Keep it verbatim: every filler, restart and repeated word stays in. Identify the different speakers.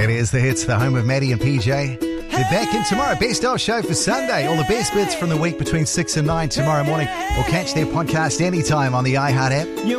Speaker 1: It is the hits, the home of Maddie and P J. They're back in tomorrow. Best of show for Sunday. All the best bits from the week between six and nine tomorrow morning. Or catch their podcast anytime on the iHeart app.